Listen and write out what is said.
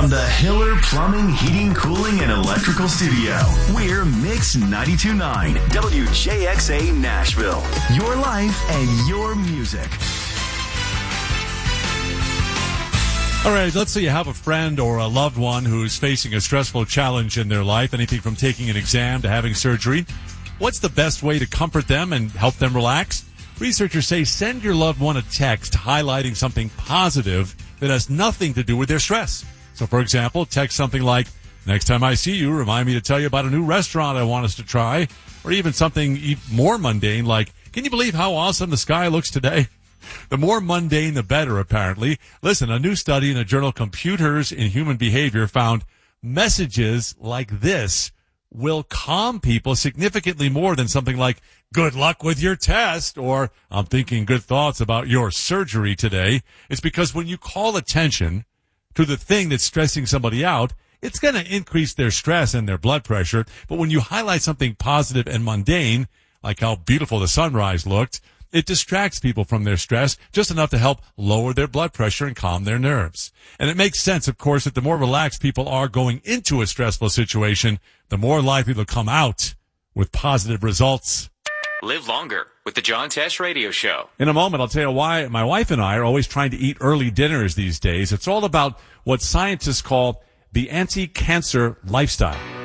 From the Hiller Plumbing, Heating, Cooling, and Electrical Studio, we're Mix 92.9 WJXA Nashville. Your life and your music. All right, let's say you have a friend or a loved one who's facing a stressful challenge in their life, anything from taking an exam to having surgery. What's the best way to comfort them and help them relax? Researchers say send your loved one a text highlighting something positive that has nothing to do with their stress. So, for example, text something like, next time I see you, remind me to tell you about a new restaurant I want us to try. Or even something more mundane like, can you believe how awesome the sky looks today? The more mundane, the better, apparently. Listen, a new study in the journal Computers in Human Behavior found messages like this will calm people significantly more than something like, good luck with your test, or I'm thinking good thoughts about your surgery today. It's because when you call attention to the thing that's stressing somebody out, it's going to increase their stress and their blood pressure. But when you highlight something positive and mundane, like how beautiful the sunrise looked, it distracts people from their stress just enough to help lower their blood pressure and calm their nerves. And it makes sense, of course, that the more relaxed people are going into a stressful situation, the more likely they'll come out with positive results. Live longer with the John Tesh Radio Show. In a moment, I'll tell you why my wife and I are always trying to eat early dinners these days. It's all about what scientists call the anti-cancer lifestyle.